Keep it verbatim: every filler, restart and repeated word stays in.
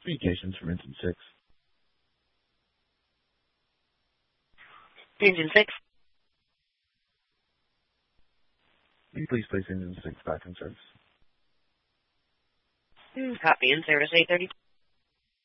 Communications from engine six. Engine six. Will you please place engine six back in service? Copy in service eight thirty.